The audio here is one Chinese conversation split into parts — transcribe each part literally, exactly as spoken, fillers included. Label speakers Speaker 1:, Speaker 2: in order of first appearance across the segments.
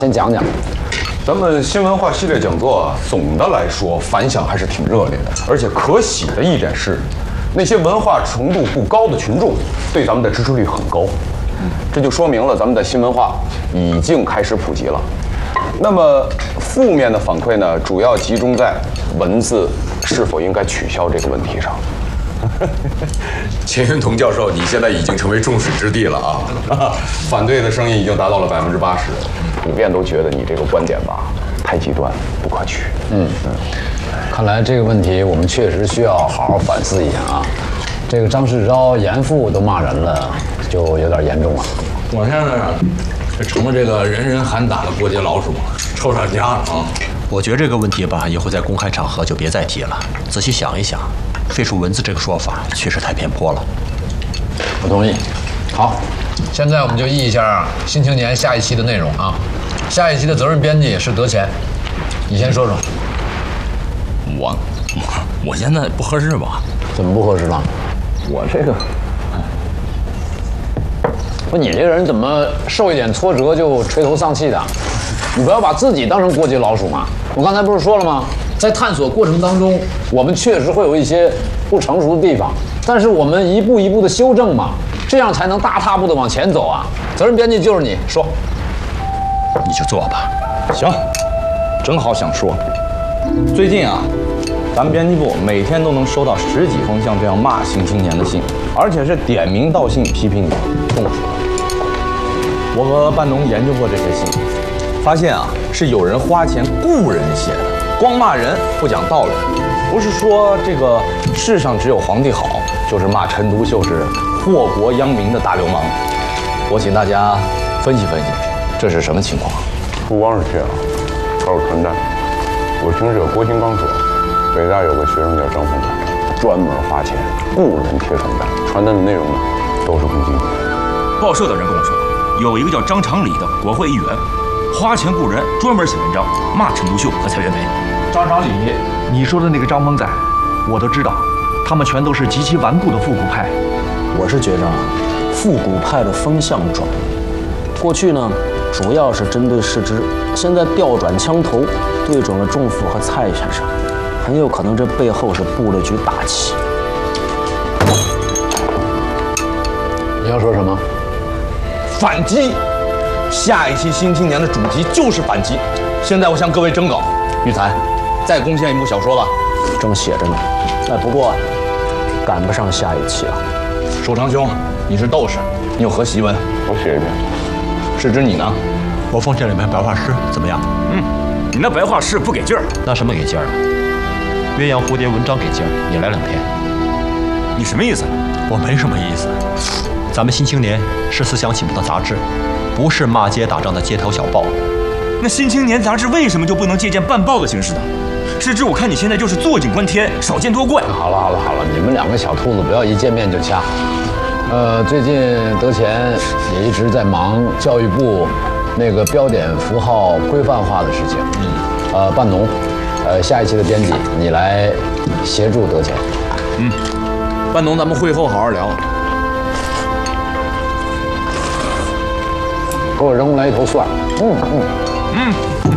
Speaker 1: 先讲讲。
Speaker 2: 咱们新文化系列讲座啊，总的来说反响还是挺热烈的，而且可喜的一点是，那些文化程度不高的群众对咱们的支持率很高，这就说明了咱们的新文化已经开始普及了。那么负面的反馈呢，主要集中在文字是否应该取消这个问题上。
Speaker 3: 钱云同教授，你现在已经成为众矢之的了啊！
Speaker 2: 反对的声音已经达到了百分之八十，普遍都觉得你这个观点吧太极端，不可取。
Speaker 1: 嗯嗯，看来这个问题我们确实需要好好反思一下啊。这个张世钊、严复都骂人了，就有点严重了。
Speaker 4: 我现在这成了这个人人喊打的过街老鼠，臭上家了啊！
Speaker 5: 我觉得这个问题吧，以后在公开场合就别再提了。仔细想一想，废除文字这个说法确实太偏颇了。
Speaker 1: 我同意。
Speaker 6: 好，现在我们就议一下《新青年》下一期的内容啊。下一期的责任编辑是德前，你先说说。
Speaker 4: 我我我现在不合适吧？
Speaker 1: 怎么不合适了？
Speaker 6: 我这个，
Speaker 1: 不，你这个人怎么受一点挫折就垂头丧气的？你不要把自己当成过街老鼠嘛！我刚才不是说了吗？在探索过程当中，我们确实会有一些不成熟的地方，但是我们一步一步的修正嘛，这样才能大踏步的往前走啊！责任编辑就是你说，
Speaker 5: 你就做吧。
Speaker 7: 行，正好想说，最近啊，咱们编辑部每天都能收到十几封像这样骂新青年的信，而且是点名道姓批评你动手。我和半农研究过这些信，发现啊，是有人花钱雇人写的，光骂人不讲道理。不是说这个世上只有皇帝好，就是骂陈独秀是祸国殃民的大流氓。我请大家分析分析，这是什么情况？
Speaker 2: 不光是这样，还有传单。我听这个郭新刚说，北大有个学生叫张凤凯，专门花钱雇人贴传单，传单的内容呢都是攻击你。
Speaker 8: 报社的人跟我说，有一个叫张长礼的国会议员，花钱雇人专门写文章骂陈独秀和蔡元培。
Speaker 9: 张长礼，你说的那个张峰仔，我都知道，他们全都是极其顽固的复古派。
Speaker 10: 我是觉着啊，复古派的风向转了，过去呢主要是针对世之，现在调转枪头，对准了仲甫和蔡先生，很有可能这背后是布了局大棋。
Speaker 1: 你要说什么？
Speaker 7: 反击！下一期《新青年》的主题就是反击。现在我向各位征稿，育才，再贡献一部小说吧。
Speaker 10: 正写着呢，哎，不过赶不上下一期了。
Speaker 7: 寿长兄，你是斗士，你有何檄文？
Speaker 2: 我写一篇。
Speaker 7: 是指你呢？
Speaker 5: 我奉献了一篇白话诗，怎么样？
Speaker 8: 嗯，你那白话诗不给劲儿。
Speaker 5: 那什么给劲儿啊？鸳鸯蝴蝶文章给劲儿，你来两篇。
Speaker 8: 你什么意思？
Speaker 5: 我没什么意思。咱们《新青年》是思想启蒙的杂志，不是骂街打仗的街头小报。
Speaker 8: 那《新青年》杂志为什么就不能借鉴办报的形式呢？是指我看你现在就是坐井观天，少见多怪。
Speaker 1: 好了好了好了，你们两个小兔子不要一见面就掐。呃，最近德前也一直在忙教育部那个标点符号规范化的事情。嗯。呃，半农，呃，下一期的编辑你来协助德前。
Speaker 4: 嗯。半农，咱们会后好好聊。
Speaker 1: 给我扔来一头蒜。嗯嗯嗯。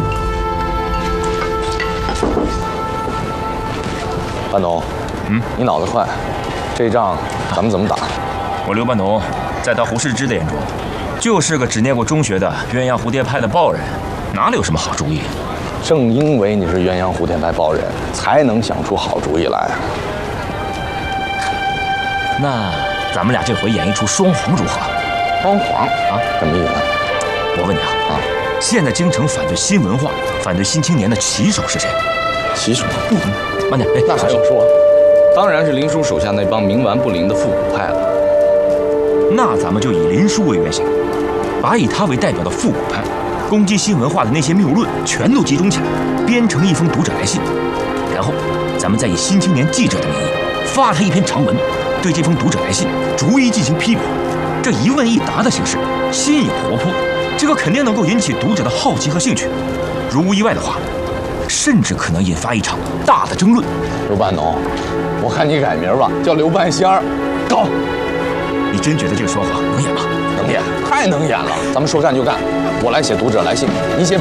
Speaker 7: 半农，嗯，你脑子快，这仗咱们怎么打？
Speaker 8: 我刘半农，在他胡适之的眼中，就是个只念过中学的鸳鸯蝴蝶派的报人，哪里有什么好主意？
Speaker 7: 正因为你是鸳鸯蝴蝶派报人，才能想出好主意来。
Speaker 8: 那咱们俩这回演一出双簧如何？
Speaker 7: 双簧啊？什么意思？
Speaker 8: 我问你啊啊！现在京城反对新文化、反对新青年的旗手是谁？
Speaker 7: 旗手？
Speaker 8: 嗯，慢点，哎，
Speaker 7: 那还用说？当然是林叔手下那帮冥顽不灵的复古派了。
Speaker 8: 那咱们就以林叔为原型，把以他为代表的复古派攻击新文化的那些谬论全都集中起来，编成一封读者来信，然后咱们再以新青年记者的名义发他一篇长文，对这封读者来信逐一进行批驳。这一问一答的形式新颖活泼，这个肯定能够引起读者的好奇和兴趣。如无意外的话，甚至可能引发一场大的争论。
Speaker 7: 刘半农，我看你改名吧，叫刘半仙儿。搞！
Speaker 8: 你真觉得这个说法能演吗？
Speaker 7: 能演，太能演了。咱们说干就干，我来写读者来信，你写